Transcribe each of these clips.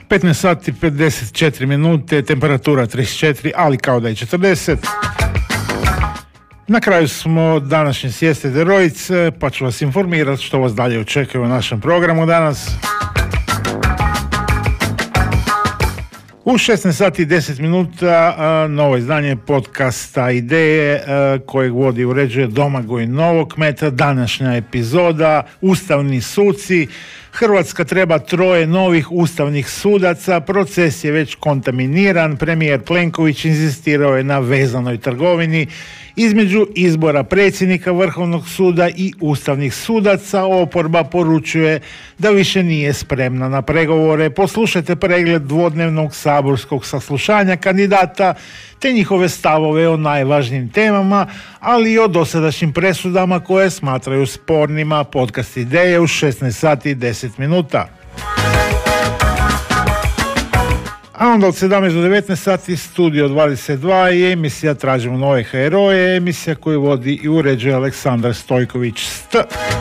15 sati 54 minute, temperatura 34, ali kao da je 40. Na kraju smo današnje Sjeste Derojice, pa ću vas informirati što vas dalje očekuje u našem programu danas. U 16 sati i 10 minuta novo izdanje podcasta Ideje kojeg vodi i uređuje Domagoj Novokmet. Današnja epizoda Ustavni suci. Hrvatska treba 3 novih ustavnih sudaca, proces je već kontaminiran, premijer Plenković inzistirao je na vezanoj trgovini između izbora predsjednika Vrhovnog suda i ustavnih sudaca. Oporba poručuje da više nije spremna na pregovore. Poslušajte pregled dvodnevnog saborskog saslušanja kandidata te njihove stavove o najvažnijim temama, ali i o dosadašnjim presudama koje smatraju spornima. Podcast Ideje u 16 sati i 10 minuta. A onda od 17 do 19 sati Studio 22 i emisija Tražimo nove heroje, emisija koju vodi i uređuje Aleksandar Stojković-St.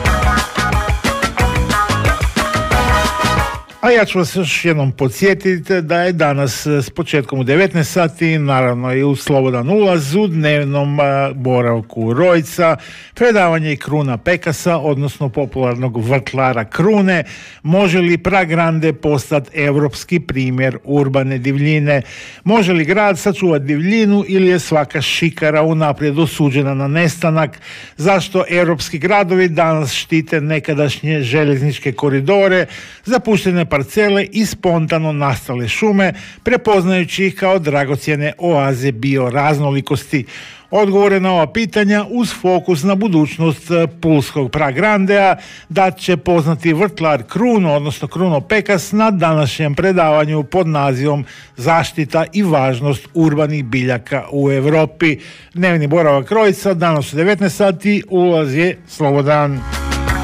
A ja ću vas još jednom podsjetiti da je danas s početkom u 19 sati, naravno i u slobodan ulaz u dnevnom boravku Rojca, predavanje Kruna Pekasa, odnosno popularnog vrtlara krune. Može li Pragrande postati europski primjer urbane divljine? Može li grad sačuvati divljinu ili je svaka šikara unaprijed osuđena na nestanak? Zašto europski gradovi danas štite nekadašnje željezničke koridore, zapuštene parcele i spontano nastale šume, prepoznajući ih kao dragocjene oaze bioraznolikosti? Odgovore na ova pitanja uz fokus na budućnost pulskog Pragrandea dat će poznati vrtlar Kruno, odnosno Kruno Pekas, na današnjem predavanju pod nazivom Zaštita i važnost urbanih biljaka u Europi. Dnevni boravak Rojca, danas u 19 sati, ulaz je slobodan.